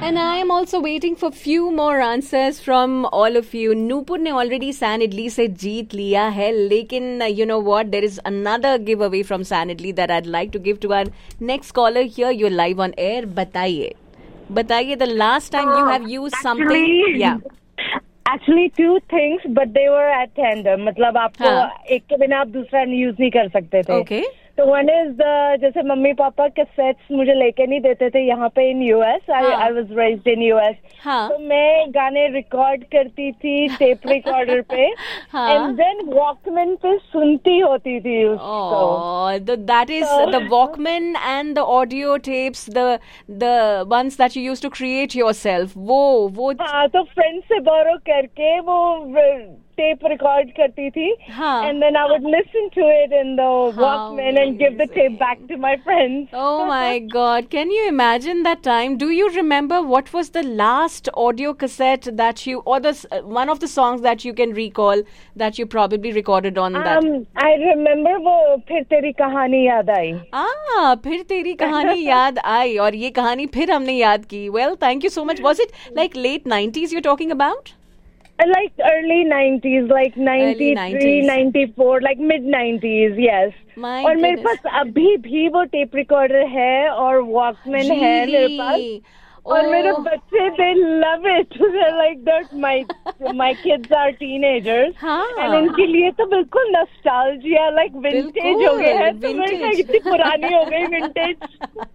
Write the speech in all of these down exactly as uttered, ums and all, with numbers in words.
And I am also waiting for few more answers from all of you. Nupur ने already San Idli से जीत लिया है, लेकिन you know what? There is another giveaway from San Idli that I'd like to give to our next caller here. You're live on air. बताइए, बताइए the last time you have used Actually, something. Yeah. Actually two things, but they were at tandem. मतलब आपको एक के बिना आप दूसरा use नहीं कर सकते थे. Okay. तो वन इज जैसे मम्मी पापा कैसेट्स मुझे लेके नहीं देते थे यहाँ पे in US. I I was raised in US. तो मैं गाने रिकॉर्ड करती थी टेप रिकॉर्डर पे एंड देन वॉकमैन पे सुनती होती थी उसको. That is the Walkman and the audio tapes, the the ones that you used to create yourself. वो वो हाँ, तो फ्रेंड से बोरो करके वो टेप रिकॉर्ड करती थी and then I would listen to it in the Walkman and give the tape back to my friends. Oh my God, can you imagine that time? Do you remember what was the last audio cassette that you, or the uh, one of the songs that you can recall that you probably recorded on that? um, I remember वो फिर तेरी कहानी याद आई. ah फिर तेरी कहानी याद आई, और ये कहानी फिर हमने याद की. Well, thank you so much. Was it like late nineties you're talking about? Like early nineties, like ninety-three, ninety-four, like mid nineties, yes. My और मेरे पास अभी भी वो टेप रिकॉर्डर है और वॉकमैन है मेरे पास. और मेरे बच्चे they love it. They're like that. My my kids are teenagers. And इनके लिए तो बिल्कुल nostalgia, like vintage हो गया है. तो मेरे लिए इतनी पुरानी हो गई vintage.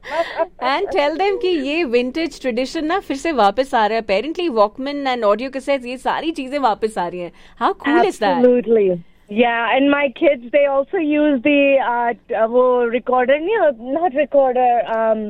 And tell them कि ये vintage tradition ना फिर से वापस आ रहा है. Apparently Walkman and audio cassettes, ये सारी चीजें वापस आ रही हैं. How cool is that? Absolutely. Yeah, and my kids, they also use the uh, वो recorder, not recorder, um,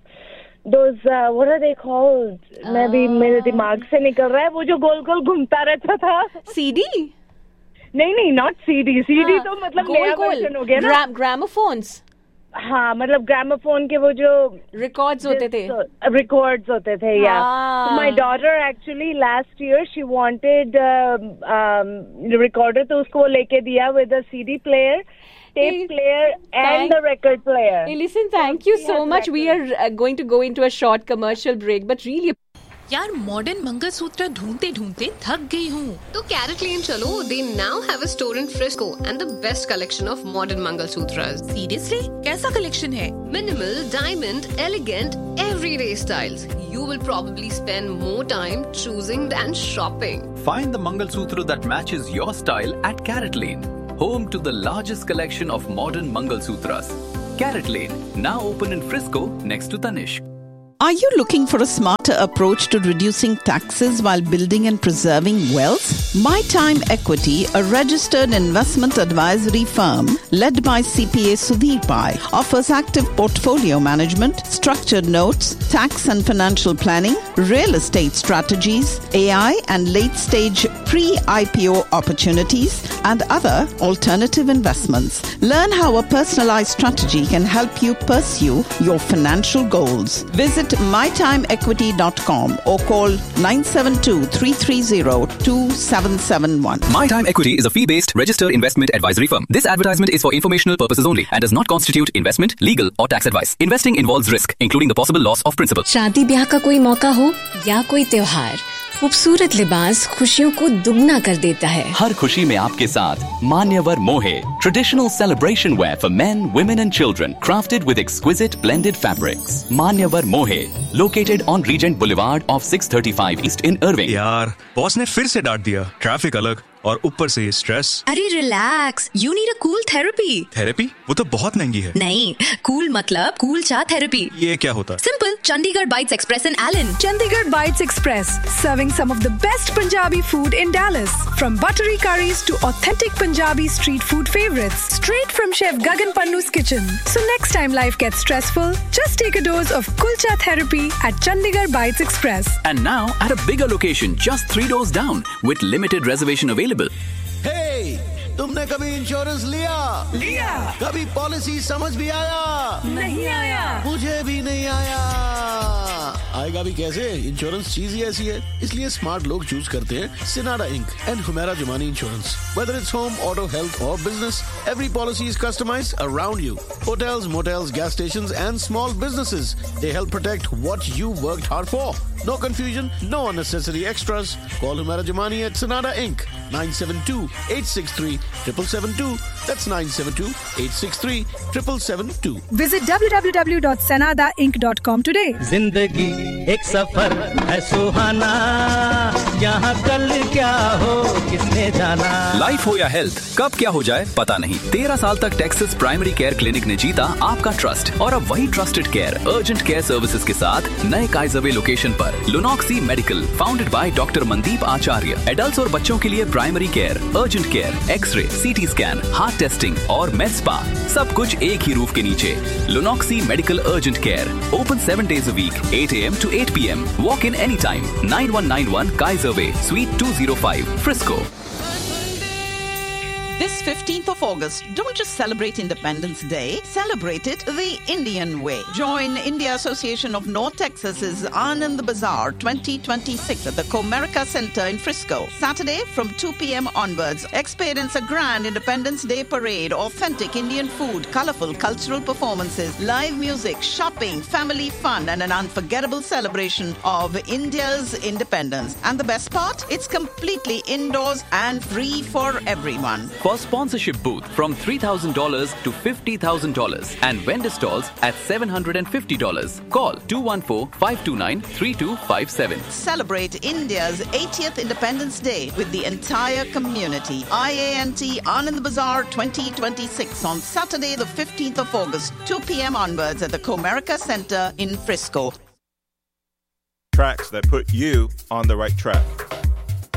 those uh, what are they called? uh, मैं भी मेरे दिमाग से निकल रहा है. वो जो गोल गोल घूमता रहता था. C D? नहीं नहीं, not C D. C D तो मतलब नया वर्जन हो गया ना. Gramophones? हाँ, मतलब ग्रामोफोन के वो जो रिकॉर्ड्स होते थे. रिकॉर्ड्स होते थे, या. My daughter actually last year she wanted recorder, तो उसको लेके दिया with a CD player, tape player and the record player. Hey, listen, thank you so much. We are uh, going to go into a short commercial break, but really यार modern mangalsutra ढूंढते ढूंढते थक गई हूँ. तो CaratLane चलो. They now have a store in Frisco and the best collection of modern Mangalsutras. Seriously? कैसा collection है? Minimal, diamond, elegant, everyday styles. You will probably spend more time choosing than shopping. Find the Mangalsutra that matches your style at CaratLane, home to the largest collection of modern Mangalsutras. CaratLane, now open in Frisco next to Tanishq. Are you looking for a smarter approach to reducing taxes while building and preserving wealth? My Time Equity, a registered investment advisory firm led by C P A Sudhir Pai, offers active portfolio management, structured notes, tax and financial planning, real estate strategies, A I and late-stage pre-I P O opportunities, and other alternative investments. Learn how a personalized strategy can help you pursue your financial goals. Visit my time equity dot com or call nine seven two, three three zero, two seven seven one. My Time Equity is a fee-based registered investment advisory firm. This advertisement is for informational purposes only and does not constitute investment, legal or tax advice. Investing involves risk, including the possible loss of principal. शादी ब्याह का कोई मौका हो या कोई त्योहार, खूबसूरत लिबास खुशियों को दुगना कर देता है. हर खुशी में आपके साथ मान्यवर मोहे, traditional celebration wear for men, women and children, crafted with exquisite blended fabrics. मान्यवर मोहे, located on Regent Boulevard of six thirty-five East in Irving. यार, बॉस ने फिर से डांट दिया. ट्रैफिक अलग और ऊपर से ये स्ट्रेस. अरे relax, you need a cool therapy. Therapy? वो तो बहुत महंगी है. नहीं, कूल मतलब कूल चा थेरेपी. ये क्या होता है? Simple, Chandigarh bytes express in Elon. Chandigarh Bites Express, serving some of the best Punjabi food in Dallas. From buttery curries to authentic Punjabi street food favorites, straight from Chef Gagan Pannu's kitchen. So next time life gets stressful, just take a dose of Kulcha therapy at Chandigarh Bites Express. And now at a bigger location, just three doors down, with limited reservation available. Hey, तुमने कभी insurance लिया? लिया. कभी policy समझ भी आया? नहीं आया. मुझे भी नहीं आया. आएगा भी कैसे? इंश्योरेंस चीज ही ऐसी है, इसलिए स्मार्ट लोग चूज करते हैं सिनाडा ink and Humera Jumani insurance. Whether it's home, auto, health or business, every policy is customized around you. Hotels, motels, gas stations and small businesses. They help protect what you worked hard for. No confusion, no unnecessary extras. Call Humera Jumani at Sanada Incorporated. nine seven two, eight six three, seven seven seven two. That's nine seven two, eight six three, seven seven seven two. Visit w w w dot sanada inc dot com today. जिंदगी एक सफर है सुहाना, यहाँ कल क्या हो किसने जाना. Life हो या हेल्थ, कब क्या हो जाए पता नहीं. तेरह साल तक टेक्सास प्राइमरी केयर क्लिनिक ने जीता आपका ट्रस्ट और अब वही trusted care urgent care services के साथ नए काइजरवे लोकेशन पर. लुनॉक्सी medical, founded by doctor Mandeep Acharya. Adults और बच्चों के लिए primary care, urgent care, x ray, CT scan, heart testing और med spa, सब कुछ एक ही रूफ के नीचे. लुनॉक्सी medical urgent care, open seven days a week, eight a m to eight p m. Walk in anytime. nine one nine one Kaiser Way, Suite two oh five, Frisco. This fifteenth of August, don't just celebrate Independence Day, celebrate it the Indian way. Join India Association of North Texas's Anand Bazaar twenty twenty-six at the Comerica Center in Frisco. Saturday from two p m onwards, experience a grand Independence Day parade, authentic Indian food, colorful cultural performances, live music, shopping, family fun, and an unforgettable celebration of India's independence. And the best part? It's completely indoors and free for everyone. For sponsorship booth from three thousand dollars to fifty thousand dollars and vendor stalls at seven hundred fifty dollars. Call two one four, five two nine, three two five seven. Celebrate India's eightieth Independence Day with the entire community. I A N T Anand Bazaar twenty twenty-six on Saturday the fifteenth of August, two p m onwards at the Comerica Center in Frisco. Tracks that put you on the right track.